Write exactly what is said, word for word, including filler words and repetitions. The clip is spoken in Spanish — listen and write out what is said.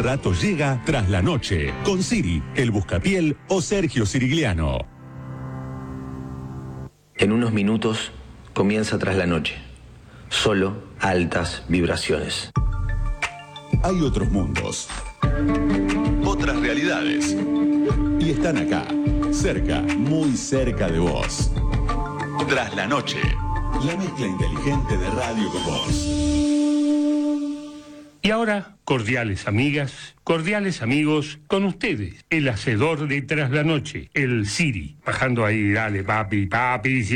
rato llega Tras la Noche, con Siri, el Buscapiel o Sergio Sirigliano. En unos minutos comienza Tras la Noche. Solo altas vibraciones. Hay otros mundos, otras realidades, y están acá, cerca, muy cerca de vos. Tras la Noche, la mezcla inteligente de radio con vos. Y ahora, cordiales amigas, cordiales amigos, con ustedes, el hacedor de Tras la Noche, el Siri. Bajando ahí, dale, papi, papi,